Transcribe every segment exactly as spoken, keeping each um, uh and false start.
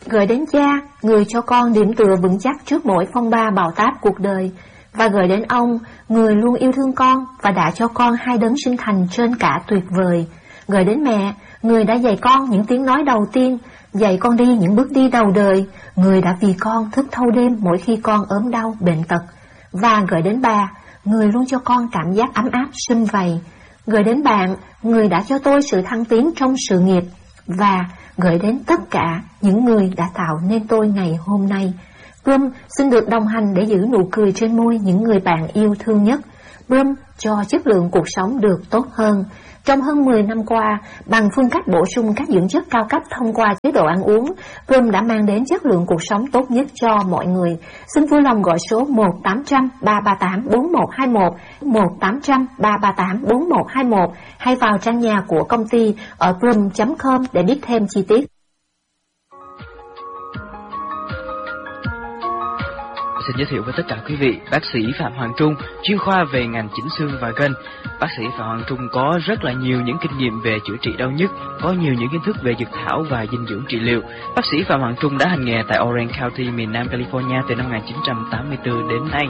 Gửi đến Cha, người cho con điểm tựa vững chắc trước mỗi phong ba bão táp cuộc đời, và gửi đến ông, người luôn yêu thương con và đã cho con hai đấng sinh thành trên cả tuyệt vời. Gửi đến mẹ, người đã dạy con những tiếng nói đầu tiên, dạy con đi những bước đi đầu đời, người đã vì con thức thâu đêm mỗi khi con ốm đau bệnh tật. Và gửi đến bà, người luôn cho con cảm giác ấm áp sum vầy. Gửi đến bạn, người đã cho tôi sự thăng tiến trong sự nghiệp. Và gửi đến tất cả những người đã tạo nên tôi ngày hôm nay. Brum xin được đồng hành để giữ nụ cười trên môi những người bạn yêu thương nhất. Brum cho chất lượng cuộc sống được tốt hơn. Trong hơn mười năm qua, bằng phương cách bổ sung các dưỡng chất cao cấp thông qua chế độ ăn uống, Brum đã mang đến chất lượng cuộc sống tốt nhất cho mọi người. Xin vui lòng gọi số một tám trăm ba ba tám bốn một hai một, một tám trăm ba ba tám bốn một hai một hay vào trang nhà của công ty ở brum chấm com để biết thêm chi tiết. Xin giới thiệu với tất cả quý vị, bác sĩ Phạm Hoàng Trung, chuyên khoa về ngành chỉnh xương và gân. Bác sĩ Phạm Hoàng Trung có rất là nhiều những kinh nghiệm về chữa trị đau nhức, có nhiều những kiến thức về dược thảo và dinh dưỡng trị liệu. Bác sĩ Phạm Hoàng Trung đã hành nghề tại Orange County, miền Nam California từ năm một nghìn chín trăm tám mươi tư đến nay.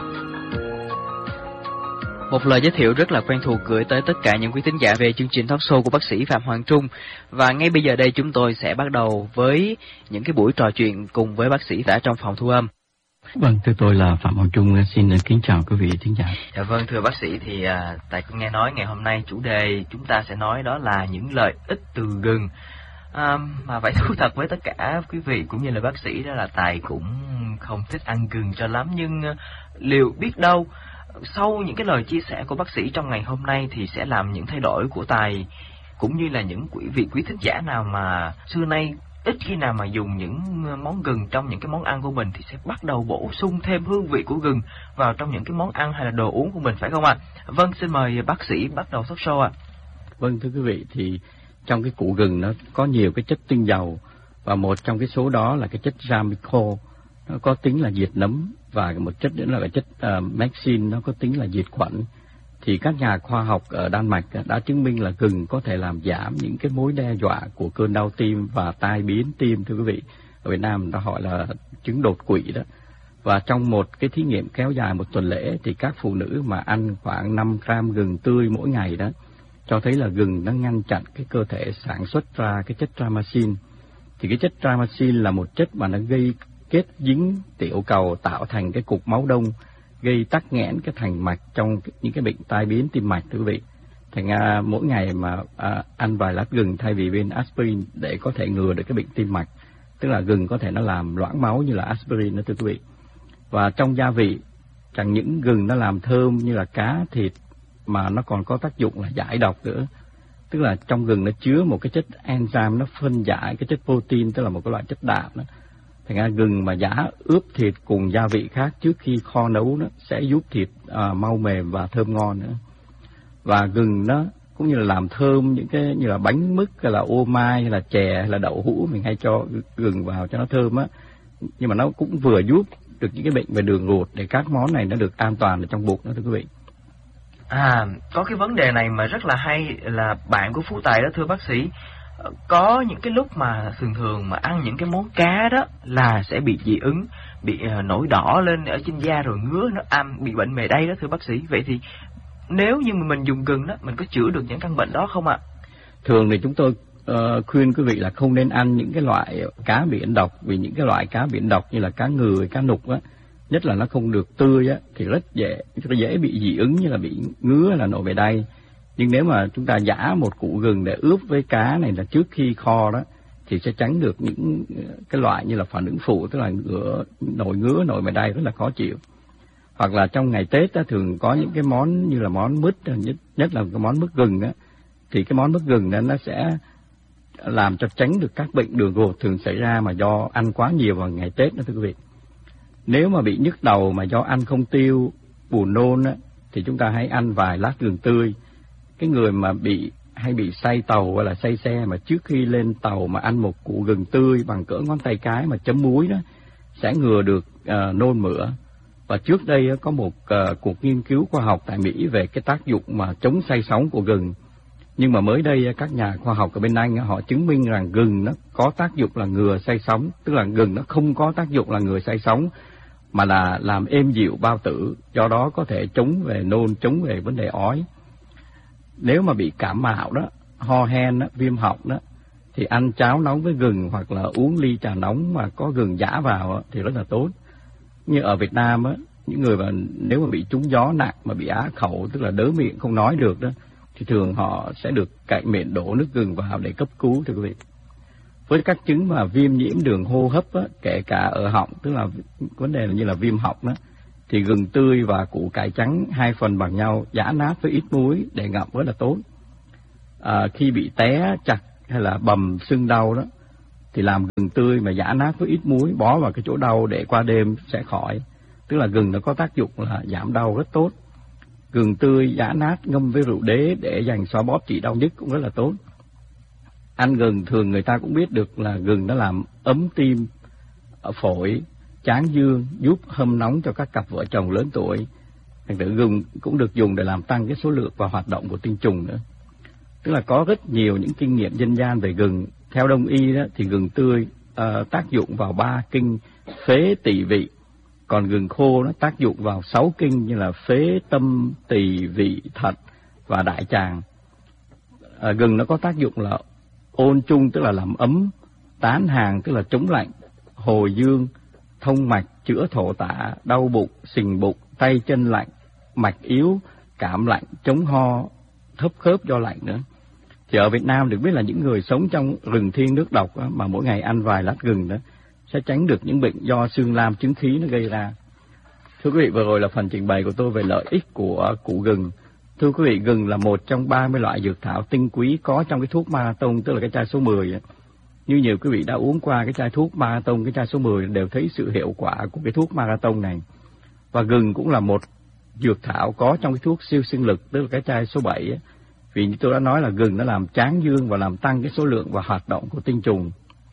Một lời giới thiệu rất là quen thuộc gửi tới tất cả những quý thính giả về chương trình talk show của bác sĩ Phạm Hoàng Trung. Và ngay bây giờ đây chúng tôi sẽ bắt đầu với những cái buổi trò chuyện cùng với bác sĩ đã trong phòng thu âm. Vâng, thưa tôi là Phạm Hoàng Trung, xin kính chào quý vị thính giả. Dạ vâng, thưa bác sĩ, thì à, tại con nghe nói ngày hôm nay chủ đề chúng ta sẽ nói đó là những lợi ích từ gừng. À, mà phải thú thật với tất cả quý vị cũng như là bác sĩ đó là Tài cũng không thích ăn gừng cho lắm, nhưng liệu biết đâu sau những cái lời chia sẻ của bác sĩ trong ngày hôm nay thì sẽ làm những thay đổi của Tài cũng như là những quý vị quý thính giả nào mà xưa nay ít khi nào mà dùng những món gừng trong những cái món ăn của mình thì sẽ bắt đầu bổ sung thêm hương vị của gừng vào trong những cái món ăn hay là đồ uống của mình, phải không ạ? À? Vâng, xin mời bác sĩ bắt đầu talk show ạ. À. Vâng, thưa quý vị, thì trong cái củ gừng nó có nhiều cái chất tinh dầu, và một trong cái số đó là cái chất ramico, nó có tính là diệt nấm, và một chất nữa là cái chất uh, mexin, nó có tính là diệt khuẩn. Thì các nhà khoa học ở Đan Mạch đã chứng minh là gừng có thể làm giảm những cái mối đe dọa của cơn đau tim và tai biến tim, thưa quý vị. Ở Việt Nam ta gọi là chứng đột quỵ đó. Và trong một cái thí nghiệm kéo dài một tuần lễ thì các phụ nữ mà ăn khoảng năm gram gừng tươi mỗi ngày đó, cho thấy là gừng nó ngăn chặn cái cơ thể sản xuất ra cái chất tryptophan. Thì cái chất tryptophan là một chất mà nó gây kết dính tiểu cầu, tạo thành cái cục máu đông, gây tắc nghẽn cái thành mạch trong những cái bệnh tai biến tim mạch, thưa quý vị. Thành ra mỗi ngày mà à, ăn vài lát gừng thay vì viên aspirin để có thể ngừa được cái bệnh tim mạch. Tức là gừng có thể nó làm loãng máu như là aspirin đó, thưa quý vị. Và trong gia vị, chẳng những gừng nó làm thơm như là cá, thịt, mà nó còn có tác dụng là giải độc nữa. Tức là trong gừng nó chứa một cái chất enzyme, nó phân giải cái chất protein, tức là một cái loại chất đạm đó. Thành ra gừng mà giả ướp thịt cùng gia vị khác trước khi kho nấu nó sẽ giúp thịt à, mau mềm và thơm ngon nữa. Và gừng nó cũng như là làm thơm những cái như là bánh mứt hay là ô mai hay là chè hay là đậu hũ, mình hay cho gừng vào cho nó thơm á. Nhưng mà nó cũng vừa giúp được những cái bệnh về đường ruột để các món này nó được an toàn ở trong bụng đó, thưa quý vị. À, có cái vấn đề này mà rất là hay là bạn của Phú Tài đó, thưa bác sĩ. Có những cái lúc mà thường thường mà ăn những cái món cá đó là sẽ bị dị ứng, bị uh, nổi đỏ lên ở trên da rồi ngứa, nó ăn bị bệnh mề đay đó, thưa bác sĩ. Vậy thì nếu như mình dùng gừng đó, mình có chữa được những căn bệnh đó không ạ? Thường thì chúng tôi uh, khuyên quý vị là không nên ăn những cái loại cá biển độc, vì những cái loại cá biển độc như là cá ngừ, cá nục á, nhất là nó không được tươi á, thì rất dễ rất dễ bị dị ứng như là bị ngứa hay là nổi mề đay. Nhưng nếu mà chúng ta giã một củ gừng để ướp với cá này là trước khi kho đó, thì sẽ tránh được những cái loại như là phản ứng phụ, tức là ngứa, nổi ngứa, nổi mề đay rất là khó chịu. Hoặc là trong ngày Tết á, thường có những cái món như là món mứt, nhất, nhất là cái món mứt gừng á, thì cái món mứt gừng đó nó sẽ làm cho tránh được các bệnh đường ruột thường xảy ra mà do ăn quá nhiều vào ngày Tết đó, thưa quý vị. Nếu mà bị nhức đầu mà do ăn không tiêu, buồn nôn á, thì chúng ta hãy ăn vài lát gừng tươi. Cái người mà bị hay bị say tàu hay là say xe mà trước khi lên tàu mà ăn một củ gừng tươi bằng cỡ ngón tay cái mà chấm muối đó sẽ ngừa được uh, nôn mửa. Và trước đây uh, có một uh, cuộc nghiên cứu khoa học tại Mỹ về cái tác dụng mà chống say sóng của gừng. Nhưng mà mới đây các nhà khoa học ở bên Anh họ chứng minh rằng gừng nó có tác dụng là ngừa say sóng, tức là gừng nó không có tác dụng là ngừa say sóng mà là làm êm dịu bao tử, do đó có thể chống về nôn, chống về vấn đề ói. Nếu mà bị cảm mạo đó, ho hen đó, viêm họng đó thì ăn cháo nóng với gừng hoặc là uống ly trà nóng mà có gừng giã vào đó, thì rất là tốt. Như ở Việt Nam á, những người mà nếu mà bị trúng gió nặng mà bị á khẩu, tức là đớ miệng không nói được đó, thì thường họ sẽ được cạy miệng đổ nước gừng vào để cấp cứu, thưa quý vị. Với các chứng mà viêm nhiễm đường hô hấp á, kể cả ở họng, tức là vấn đề là như là viêm họng đó, thì gừng tươi và củ cải trắng hai phần bằng nhau, giã nát với ít muối để ngậm rất là tốt. À, khi bị té chặt hay là bầm sưng đau đó thì làm gừng tươi mà giã nát với ít muối bó vào cái chỗ đau để qua đêm sẽ khỏi. Tức là gừng nó có tác dụng là giảm đau rất tốt. Gừng tươi giã nát ngâm với rượu đế để dành xoa bóp trị đau nhức cũng rất là tốt. Ăn gừng thường người ta cũng biết được là gừng nó làm ấm tim, phổi, tráng dương, giúp hâm nóng cho các cặp vợ chồng lớn tuổi. Thành thử gừng cũng được dùng để làm tăng cái số lượng và hoạt động của tinh trùng nữa. Tức là có rất nhiều những kinh nghiệm dân gian về gừng. Theo Đông y đó thì gừng tươi uh, tác dụng vào ba kinh phế tỵ vị, còn gừng khô nó tác dụng vào sáu kinh như là phế tâm, tỳ, vị, thận và đại tràng. À, gừng nó có tác dụng là ôn trung, tức là làm ấm, tán hàng, tức là chống lạnh, hồi dương, thông mạch, chữa thổ tả, đau bụng, sình bụng, tay chân lạnh, mạch yếu, cảm lạnh, chống ho, thấp khớp do lạnh nữa. Thì ở Việt Nam được biết là những người sống trong rừng thiên nước độc đó, mà mỗi ngày ăn vài lát gừng đó sẽ tránh được những bệnh do xương lam chứng khí nó gây ra. Thưa quý vị, vừa rồi là phần trình bày của tôi về lợi ích của củ gừng. Thưa quý vị, gừng là một trong ba mươi loại dược thảo tinh quý có trong cái thuốc Marathon, tức là cái chai số mười. Như nhiều quý vị đã uống qua cái chai thuốc Marathon, cái chai số mười đều thấy sự hiệu quả của cái thuốc Marathon này. Và gừng cũng là một dược thảo có trong cái thuốc siêu sinh lực, tức là cái chai số bảy. Vì như tôi đã nói là gừng nó làm tráng dương và làm tăng cái số lượng và hoạt động của tinh trùng.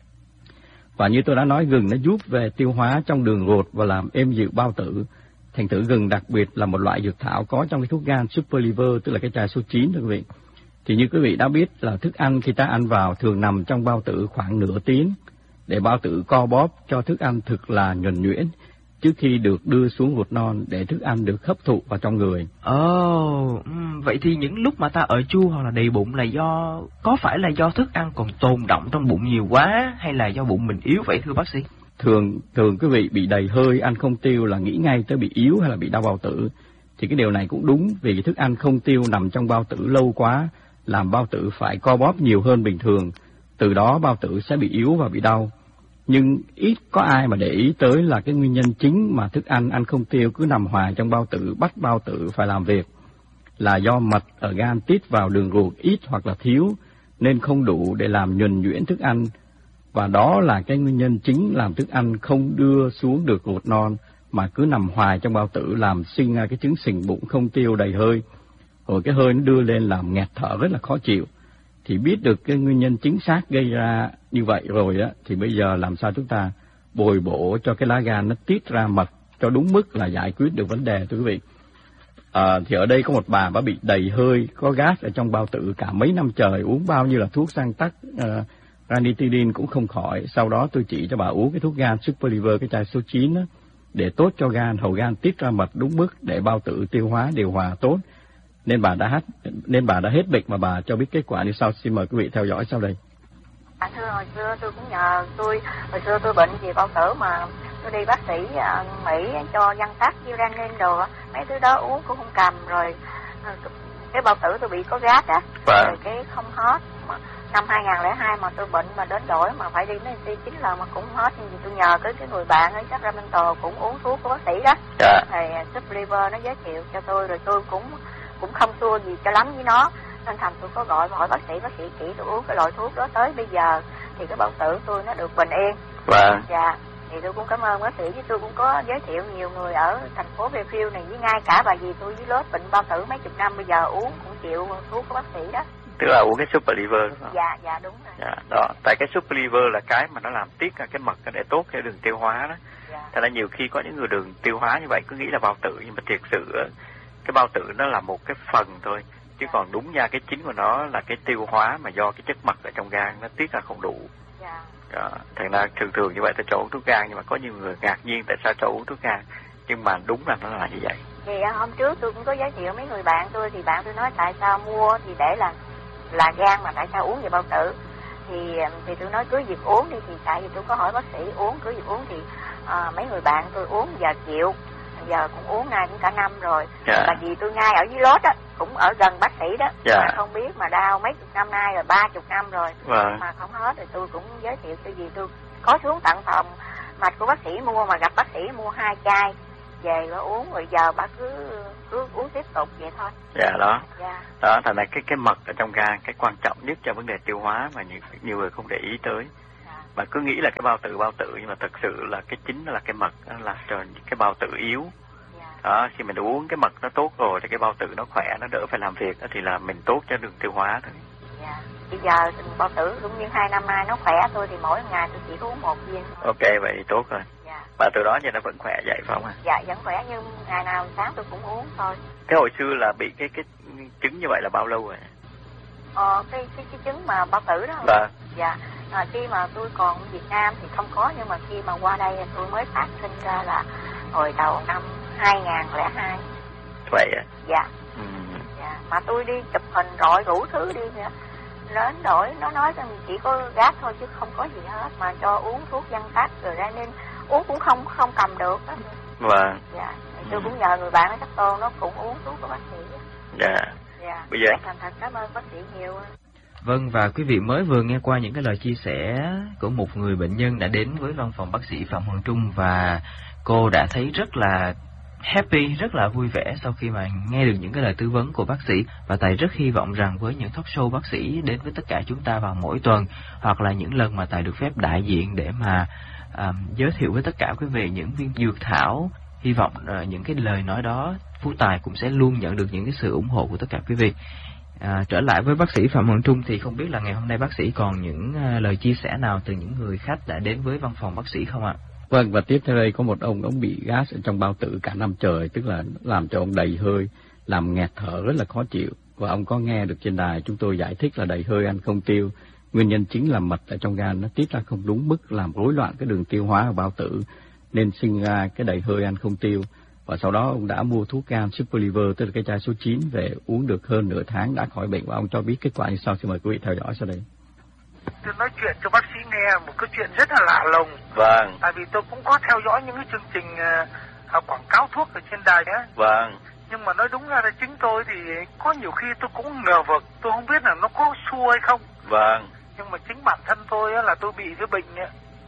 Và như tôi đã nói, gừng nó giúp về tiêu hóa trong đường ruột và làm êm dịu bao tử. Thành thử gừng đặc biệt là một loại dược thảo có trong cái thuốc gan Super Liver, tức là cái chai số chín thưa quý vị. Thì như quý vị đã biết là thức ăn khi ta ăn vào thường nằm trong bao tử khoảng nửa tiếng để bao tử co bóp cho thức ăn thực là nhuần nhuyễn trước khi được đưa xuống ruột non để thức ăn được hấp thụ vào trong người. Ồ, oh, vậy thì những lúc mà ta ở chua hoặc là đầy bụng là do, có phải là do thức ăn còn tồn đọng trong bụng nhiều quá hay là do bụng mình yếu vậy thưa bác sĩ? Thường thường quý vị bị đầy hơi, ăn không tiêu là nghĩ ngay tới bị yếu hay là bị đau bao tử. Thì cái điều này cũng đúng, vì thức ăn không tiêu nằm trong bao tử lâu quá làm bao tử phải co bóp nhiều hơn bình thường, từ đó bao tử sẽ bị yếu và bị đau. Nhưng ít có ai mà để ý tới là cái nguyên nhân chính mà thức ăn ăn không tiêu cứ nằm hoài trong bao tử, bắt bao tử phải làm việc, là do mật ở gan tiết vào đường ruột ít hoặc là thiếu, nên không đủ để làm nhuần nhuyễn thức ăn. Và đó là cái nguyên nhân chính làm thức ăn không đưa xuống được ruột non, mà cứ nằm hoài trong bao tử làm sinh ra cái chứng sình bụng không tiêu đầy hơi. Rồi cái hơi nó đưa lên làm nghẹt thở rất là khó chịu. Thì biết được cái nguyên nhân chính xác gây ra như vậy rồi á, thì bây giờ làm sao chúng ta bồi bổ cho cái lá gan nó tiết ra mật cho đúng mức là giải quyết được vấn đề, thưa quý vị. À, thì ở đây có một bà bà bị đầy hơi, có gas ở trong bao tử cả mấy năm trời, uống bao nhiêu là thuốc sang tắc, uh, ranitidine cũng không khỏi. Sau đó tôi chỉ cho bà uống cái thuốc gan Super Liver, cái chai số chín đó, để tốt cho gan, hầu gan tiết ra mật đúng mức để bao tử tiêu hóa điều hòa tốt. Nên bà đã hết, nên bà đã hết bệnh mà bà cho biết kết quả như sau. Xin mời quý vị theo dõi sau đây. À, thưa, hồi xưa tôi cũng nhờ tôi, hồi xưa tôi bệnh về bao tử mà tôi đi bác sĩ à, Mỹ cho văn tắc, Uranin đồ, mấy thứ đó uống cũng không cầm, rồi cái bao tử tôi bị có gas á, rồi cái không hết. Mà năm hai không không hai mà tôi bệnh mà đến đổi mà phải đi đến đi chín lần mà cũng không hết, nhưng vì tôi nhờ tới cái người bạn ở Sacramento cũng uống thuốc của bác sĩ đó, dạ. Thì Super Liver nó giới thiệu cho tôi, rồi tôi cũng cũng không xua gì cho lắm với nó, nên thành tôi có gọi hỏi bác sĩ, bác sĩ chỉ tôi uống cái loại thuốc đó tới bây giờ thì cái bao tử tôi nó được bình yên. Vâng. Dạ, thì tôi cũng cảm ơn bác sĩ, với tôi cũng có giới thiệu nhiều người ở thành phố Fairfield này, với ngay cả bà dì tôi với lớp bệnh bao tử mấy chục năm bây giờ uống cũng chịu thuốc của bác sĩ đó. Tức là uống cái Super Liver đúng không? Dạ, dạ đúng rồi. Dạ, đó, tại cái Super Liver là cái mà nó làm tiết ra cái mật để tốt cái đường tiêu hóa đó. Dạ. Thật ra nhiều khi có những người đường tiêu hóa như vậy cứ nghĩ là bao tử, nhưng mà thiệt sự cái bao tử nó là một cái phần thôi chứ còn đúng ra cái chính của nó là cái tiêu hóa mà do cái chất mật ở trong gan nó tiết ra không đủ. Dạ. Đó, thành ra thường thường như vậy tôi cho uống thuốc gan, nhưng mà có nhiều người ngạc nhiên tại sao cho uống thuốc gan, nhưng mà đúng là nó là như vậy. Thì hôm trước tôi cũng có giới thiệu mấy người bạn tôi, thì bạn tôi nói tại sao mua thì để là là gan mà tại sao uống về bao tử, thì thì tôi nói cứ việc uống đi, thì tại vì tôi có hỏi bác sĩ uống cứ việc uống thì à, mấy người bạn tôi uống giờ chịu, giờ cũng uống nay cũng cả năm rồi. Dạ. Mà vì tôi ngay ở dưới lốt á, cũng ở gần bác sĩ đó, Dạ. mà không biết mà đau mấy chục năm nay rồi, ba chục năm rồi, Vâng. mà không hết, rồi tôi cũng giới thiệu cái gì tôi có xuống tận phòng mạch của bác sĩ mua, mà gặp bác sĩ mua hai chai về rồi uống, rồi giờ bác cứ cứ uống tiếp tục vậy thôi. Dạ đó. Dạ. Đó, thành ra cái cái mật ở trong gan cái quan trọng nhất cho vấn đề tiêu hóa mà nhiều, nhiều người không để ý tới. Dạ. Mà cứ nghĩ là cái bao tử bao tử, nhưng mà thực sự là cái chính là cái mật, nó là cho cái bao tử yếu. Dạ. Đó, khi mình uống cái mật nó tốt rồi thì cái bao tử nó khỏe, nó đỡ phải làm việc, thì là mình tốt cho đường tiêu hóa thôi. Dạ. Bây giờ bao tử cũng như hai năm nay nó khỏe tôi, thì mỗi ngày tôi chỉ uống một viên thôi. Ok, vậy tốt rồi. Dạ. Và từ đó giờ nó vẫn khỏe vậy phải không ạ? Dạ vẫn khỏe, nhưng ngày nào sáng tôi cũng uống thôi. Cái hồi xưa là bị cái cái chứng như vậy là bao lâu rồi? Ờ, cái cái cái chứng mà bao tử đó. Vâng. Dạ. À, khi mà tôi còn ở Việt Nam thì không có, nhưng mà khi mà qua đây tôi mới phát sinh ra là hồi đầu năm hai không không hai. Vậy à? Dạ. Ừ. Dạ. Mà tôi đi chụp hình rồi đủ thứ đi nữa. Đến đổi nó nói rằng chỉ có gát thôi chứ không có gì hết, mà cho uống thuốc dân tắc rồi ra nên uống cũng không không cầm được đó. Vâng. Dạ. Tôi cũng nhờ người bạn ở Sóc Tôn nó cũng uống thuốc của bác sĩ. Dạ. Dạ. Bây giờ thành thật cảm ơn bác sĩ nhiều. Vâng, và quý vị mới vừa nghe qua những cái lời chia sẻ của một người bệnh nhân đã đến với văn phòng bác sĩ Phạm Hoàng Trung, và cô đã thấy rất là happy, rất là vui vẻ sau khi mà nghe được những cái lời tư vấn của bác sĩ. Và Tài rất hy vọng rằng với những talk show bác sĩ đến với tất cả chúng ta vào mỗi tuần, hoặc là những lần mà Tài được phép đại diện để mà à, giới thiệu với tất cả quý vị những viên dược thảo, hy vọng à, những cái lời nói đó Phú Tài cũng sẽ luôn nhận được những cái sự ủng hộ của tất cả quý vị. À, trở lại với bác sĩ Phạm Hoàng Trung thì không biết là ngày hôm nay bác sĩ còn những uh, lời chia sẻ nào từ những người khách đã đến với văn phòng bác sĩ không ạ? Vâng, và tiếp theo đây có một ông ông bị gas ở trong bao tử cả năm trời, tức là làm cho ông đầy hơi, làm nghẹt thở rất là khó chịu. Và ông có nghe được trên đài chúng tôi giải thích là đầy hơi ăn không tiêu. Nguyên nhân chính là mật ở trong gan nó tiết ra không đúng mức, làm rối loạn cái đường tiêu hóa ở bao tử, nên sinh ra cái đầy hơi ăn không tiêu. Và sau đó ông đã mua thuốc gan Super Liver, tức là cái chai số chín, về uống được hơn nửa tháng đã khỏi bệnh, và ông cho biết kết quả như sau. Xin mời quý vị theo dõi sau đây. Tôi nói chuyện cho bác sĩ nghe một cái chuyện rất là lạ lùng. Vâng. Tại vì tôi cũng có theo dõi những cái chương trình uh, quảng cáo thuốc ở trên đài đấy. Vâng. Nhưng mà nói đúng ra là chính tôi thì có nhiều khi tôi cũng ngờ vực, tôi không biết là nó có xua hay không. Vâng. Nhưng mà chính bản thân tôi là tôi bị cái bệnh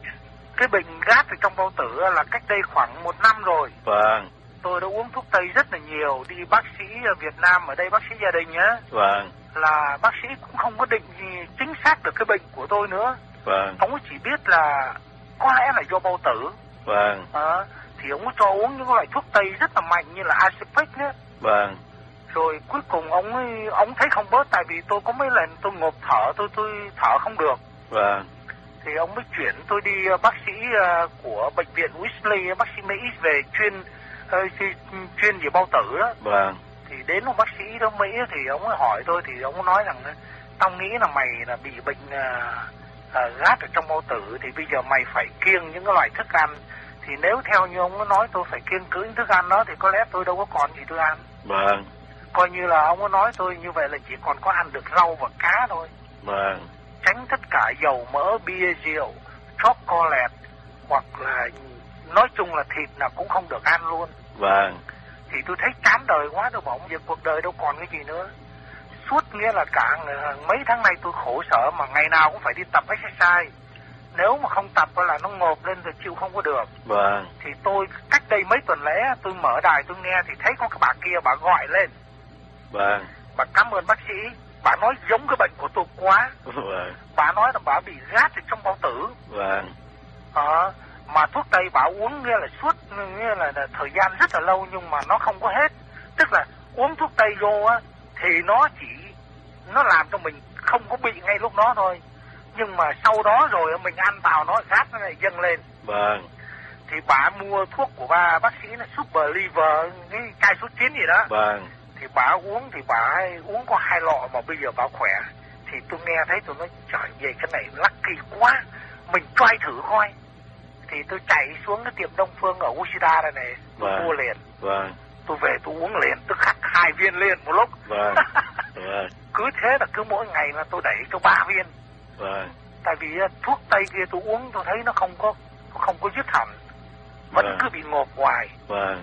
cái bệnh gát ở trong bao tử là cách đây khoảng một năm rồi. Vâng. Tôi đã uống thuốc tây rất là nhiều, đi bác sĩ ở Việt Nam ở đây, bác sĩ gia đình nhá. Vâng. Là bác sĩ cũng không có định gì chính xác được cái bệnh của tôi nữa. Vâng. Ông chỉ biết là có lẽ là do bao tử. Vâng. À, thì ông cho uống những loại thuốc tây rất là mạnh như là Aspic nữa. Vâng. Rồi cuối cùng ông ấy, ông thấy không bớt, tại vì tôi có mấy lần tôi ngộp thở, tôi tôi thở không được. Vâng. Thì ông mới chuyển tôi đi bác sĩ uh, của bệnh viện Wesley, bác sĩ Mỹ về chuyên uh, chuyên về bao tử đó. Vâng. Thì đến một bác sĩ đó Mỹ thì ông ấy hỏi tôi, thì ông ấy nói rằng tao nghĩ là mày là bị bệnh uh, uh, gát ở trong bao tử, thì bây giờ mày phải kiêng những cái loại thức ăn. Thì nếu theo như ông ấy nói tôi phải kiêng cữ những thức ăn đó, thì có lẽ tôi đâu có còn gì tôi ăn. Vâng. Coi như là ông ấy nói tôi như vậy là chỉ còn có ăn được rau và cá thôi. Vâng. Tránh tất cả dầu mỡ, bia, rượu, chocolate, hoặc là nói chung là thịt là cũng không được ăn luôn. Vâng. Thì tôi thấy chán đời quá, tôi bảo việc cuộc đời đâu còn cái gì nữa. Suốt nghĩa là cả mấy tháng nay tôi khổ sở, mà ngày nào cũng phải đi tập exercise. Nếu mà không tập là nó ngộp lên rồi chịu không có được. Vâng. Thì tôi cách đây mấy tuần lễ tôi mở đài tôi nghe thì thấy có cái bà kia bà gọi lên. Vâng. Bà cảm ơn bác sĩ. Bà nói giống cái bệnh của tôi quá. Vâng. Bà nói là bà bị gát ở trong bao tử. Vâng. À, mà thuốc tây bà uống nghĩa là suốt nghĩa là, là thời gian rất là lâu, nhưng mà nó không có hết. Tức là uống thuốc tây vô á thì nó chỉ nó làm cho mình không có bị ngay lúc đó thôi, nhưng mà sau đó rồi mình ăn vào nó gát nó lại dâng lên. Vâng. Thì bà mua thuốc của bà bác sĩ là Super Liver, cái chai số chín gì đó. Vâng. Thì bà uống thì bà ấy uống có hai lọ mà bây giờ bà khỏe. Thì tôi nghe thấy tôi nói trời vậy cái này lucky quá, mình try thử coi. Thì tôi chạy xuống cái tiệm Đông Phương ở Ushida đây này, tôi vâng. mua liền. Vâng. Tôi về tôi uống liền, tôi khắc hai viên liền một lúc. Vâng. Vâng. Cứ thế là cứ mỗi ngày là tôi đẩy cho ba viên. Vâng. Tại vì thuốc tây kia tôi uống tôi thấy nó không có không có dứt hẳn, vẫn vâng. cứ bị ngộp hoài. Vâng.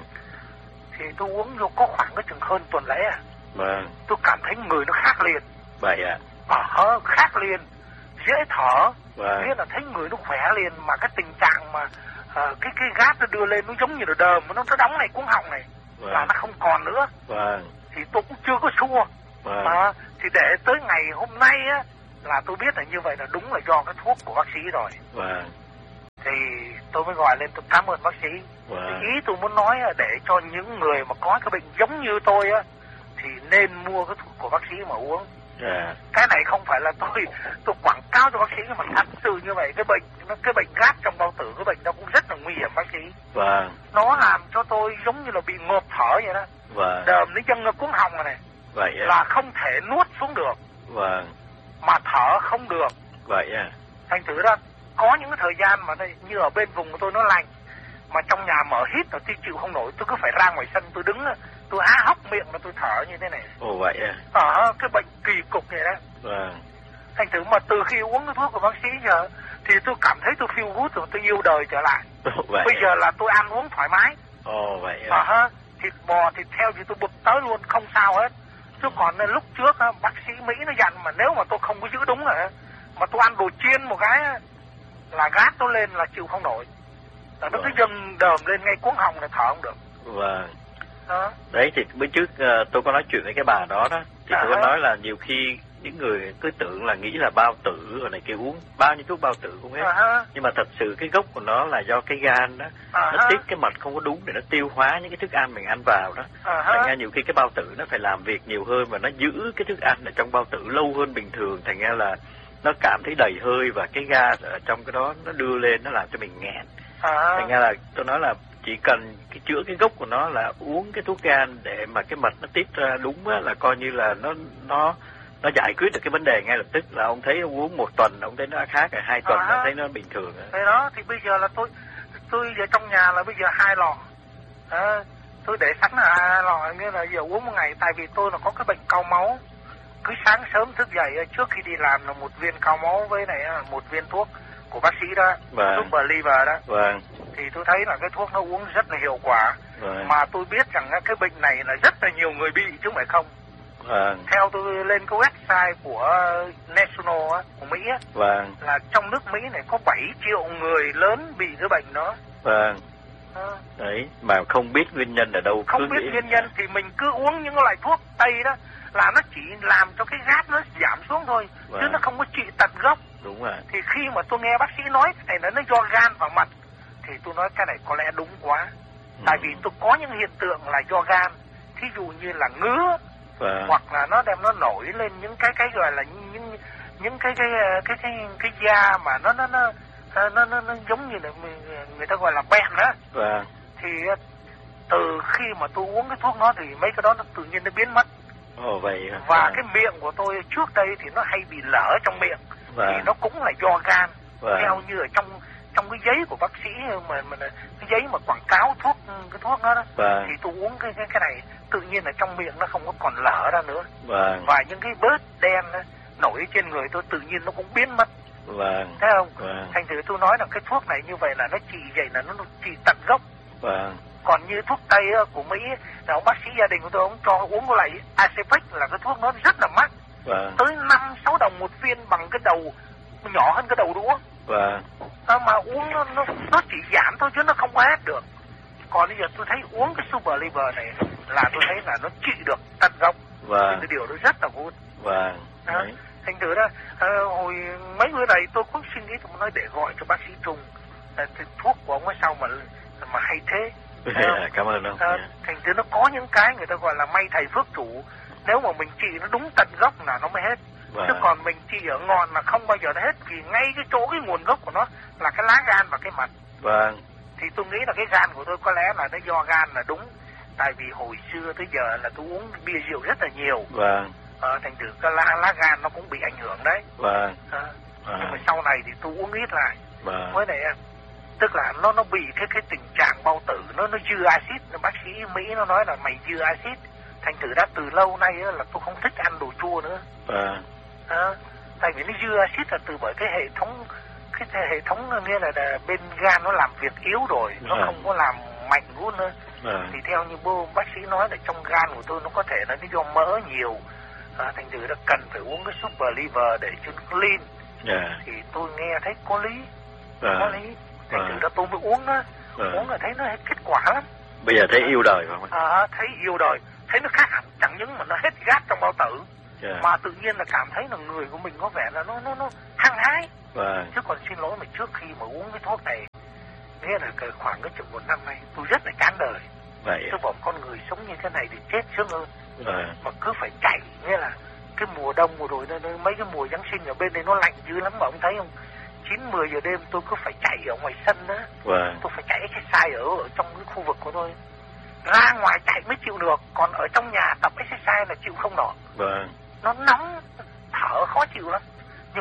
Thì tôi uống vô có khoảng cái chừng hơn tuần lễ à. Vâng. Tôi cảm thấy người nó khác liền. Vậy ạ. À? Ờ, khác liền, dễ thở. Vâng. Nghĩa là thấy người nó khỏe liền, mà cái tình trạng mà uh, cái cái gát nó đưa lên nó giống như là đờm, nó nó đóng này cuống họng này, vâng. là nó không còn nữa. Vâng. Thì tôi cũng chưa có xua. Vâng. Mà thì để tới ngày hôm nay á là tôi biết là như vậy là đúng là do cái thuốc của bác sĩ rồi. Vâng. Thì tôi mới gọi lên tôi cảm ơn bác sĩ. Vâng. Thì ý tôi muốn nói là để cho những người mà có cái bệnh giống như tôi á thì nên mua cái thuốc của bác sĩ mà uống. Yeah. Cái này không phải là tôi tôi quảng cáo cho bác sĩ, nhưng mà thật sự như vậy, cái bệnh nó cái bệnh gát trong bao tử, cái bệnh đó cũng rất là nguy hiểm bác sĩ. Vâng. Nó làm cho tôi giống như là bị ngộp thở vậy đó. Vâng. Đờm nó dâng cuống họng rồi này. Vậy à. Là không thể nuốt xuống được. Vâng. Mà thở không được. Vậy à. Thành thử ra có những cái thời gian mà đây, như ở bên vùng của tôi nó lạnh, mà trong nhà mở hít là tôi chịu không nổi, tôi cứ phải ra ngoài sân tôi đứng, tôi á hốc miệng mà tôi thở như thế này. Ồ vậy à. Ờ, cái bệnh kỳ cục này đó. Vâng. Thành thử mà từ khi uống cái thuốc của bác sĩ giờ thì tôi cảm thấy tôi feel good rồi, tôi yêu đời trở lại. Ồ, vậy bây à. giờ là tôi ăn uống thoải mái. Ồ vậy à. Ờ, thịt bò, thịt heo thì tôi bực tới luôn, không sao hết. Chứ còn lúc trước bác sĩ Mỹ nó dặn mà nếu mà tôi không có giữ đúng rồi, mà tôi ăn đồ chiên một cái là gát tôi lên là chịu không nổi. Là nó cứ dâng đờm lên ngay cuống họng là thở không được. Vâng. Đó. Đấy thì bữa trước uh, tôi có nói chuyện với cái bà đó đó, thì à tôi có nói là nhiều khi những người cứ tưởng là nghĩ là bao tử rồi này kia uống bao nhiêu thuốc bao tử cũng hết. à Nhưng mà thật sự cái gốc của nó là do cái gan đó, à nó tiết cái mật không có đúng để nó tiêu hóa những cái thức ăn mình ăn vào đó. à Thành ra nhiều khi cái bao tử nó phải làm việc nhiều hơn và nó giữ cái thức ăn ở trong bao tử lâu hơn bình thường, thành ra là nó cảm thấy đầy hơi và cái gas ở trong cái đó nó đưa lên, nó làm cho mình nghẹn. à Thành ra là tôi nói là chỉ cần cái chữa cái gốc của nó là uống cái thuốc gan để mà cái mật nó tiết ra đúng á, là coi như là nó nó nó giải quyết được cái vấn đề ngay lập tức. Là ông thấy ông uống một tuần ông thấy nó khác, rồi hai tuần à nó thấy nó bình thường. Thế đó thì bây giờ là tôi tôi ở trong nhà là bây giờ hai lọ. À, tôi để sẵn là hai lọ, nghĩa là giờ uống một ngày, tại vì tôi là có cái bệnh cao máu. Cứ sáng sớm thức dậy trước khi đi làm là một viên cao máu với này một viên thuốc của bác sĩ đó, vâng. thuốc Believer đó. Vâng. Thì tôi thấy là cái thuốc nó uống rất là hiệu quả. Vâng. Mà tôi biết rằng cái bệnh này là rất là nhiều người bị chứ không phải không. Vâng. Theo tôi lên cái website của National á, của Mỹ á, vâng. là trong nước Mỹ này có bảy triệu người lớn bị cái bệnh đó. Vâng. À. Đấy, mà không biết nguyên nhân ở đâu. Không biết nguyên nhân thì mình cứ uống những loại thuốc Tây đó là nó chỉ làm cho cái gát nó giảm xuống thôi. Vâng. Chứ nó không có trị tận gốc. Đúng rồi. Thì khi mà tôi nghe bác sĩ nói cái này nó do gan và mật, thì tôi nói cái này có lẽ đúng quá. Ừ. Tại vì tôi có những hiện tượng là do gan, thí dụ như là ngứa, vâng. hoặc là nó đem nó nổi lên những cái cái gọi là những những cái cái cái cái cái, cái da mà nó nó nó nó nó, nó giống như là người ta gọi là bẹn đó. Vâng. Thì từ khi mà tôi uống cái thuốc nó thì mấy cái đó nó tự nhiên nó biến mất. Ồ vậy. Và vâng. cái miệng của tôi trước đây thì nó hay bị lở trong miệng. Vâng. Thì nó cũng là do gan. Vâng. Theo như ở trong trong cái giấy của bác sĩ mà mà cái giấy mà quảng cáo thuốc cái thuốc đó, đó vâng. thì tôi uống cái cái cái này tự nhiên là trong miệng nó không có còn lở ra nữa. Vâng. Và những cái bớt đen đó, nổi trên người tôi tự nhiên nó cũng biến mất. Vâng. Thấy không? Vâng. Thành thử tôi nói là cái thuốc này như vậy là nó trị vậy là nó trị tận gốc. Vâng. Còn như thuốc Tây của Mỹ là ông bác sĩ gia đình của tôi ông cho uống cái loại Acepec là cái thuốc nó rất là mắc. Vâng. Tới năm sáu đồng một viên bằng cái đầu nhỏ hơn cái đầu đũa. Vâng. À, mà uống nó, nó nó chỉ giảm thôi chứ nó không có hết được. Còn bây giờ tôi thấy uống cái Super Liver này là tôi thấy là nó trị được tận gốc. Vâng. Cái điều đó rất là vui. Vâng. À, thành thử ra à, hồi mấy bữa này tôi cũng suy nghĩ tôi nói để gọi cho bác sĩ Trung à, thuốc của ông ấy sao mà mà hay thế. À, cảm ơn ông. À, thành thử nó có những cái người ta gọi là may thầy phước chủ. Nếu mà mình trị nó đúng tận gốc là nó mới hết. Vâng. Chứ còn mình trị ở ngọn là không bao giờ nó hết. Vì ngay cái chỗ cái nguồn gốc của nó là cái lá gan và cái mật. Vâng. Thì tôi nghĩ là cái gan của tôi có lẽ là nó do gan là đúng. Tại vì hồi xưa tới giờ là tôi uống bia rượu rất là nhiều. Vâng. Ờ, thành thử cái lá, lá gan nó cũng bị ảnh hưởng đấy. Vâng. À, à. Nhưng mà sau này thì tôi uống ít lại. Vâng. Với này tức là nó nó bị cái cái tình trạng bao tử nó nó dư axit. Bác sĩ Mỹ nó nói là mày dư axit. Thành thử đã từ lâu nay là tôi không thích ăn đồ chua nữa. Vâng. À, tại vì nó dư axit là từ bởi cái hệ thống cái hệ thống nghĩa là, là bên gan nó làm việc yếu rồi, nó vâng. không có làm mạnh luôn nữa. Vâng. Thì theo như bố bác sĩ nói là trong gan của tôi nó có thể là do mỡ nhiều, à, thành thử nó cần phải uống cái super liver để cho nó lean. Yeah. Thì tôi nghe thấy có lý, vâng. có lý, thành vâng. thử là tôi mới uống á, vâng. uống là thấy nó hết kết quả lắm. Bây giờ thấy yêu đời không? À, thấy yêu đời, thấy nó khác hẳn, chẳng những mà nó hết gas trong bao tử, yeah. mà tự nhiên là cảm thấy là người của mình có vẻ là nó nó nó hăng hái. Vâng. Chứ còn xin lỗi mà trước khi mà uống cái thuốc này, nghĩa là khoảng cái chừng một năm nay tôi rất là chán đời. Vậy tôi bảo con người sống như thế này thì chết sướng hơn. Vâng. Mà cứ phải chạy, nghĩa là cái mùa đông vừa rồi nó, mấy cái mùa Giáng sinh ở bên đây nó lạnh dữ lắm mà ông thấy không? chín mười giờ đêm tôi cứ phải chạy ở ngoài sân đó. Vâng. Tôi phải chạy exercise ở, ở trong cái khu vực của tôi. Ra ngoài chạy mới chịu được, còn ở trong nhà tập exercise là chịu không nổi. Vâng. Nó nóng, thở khó chịu lắm.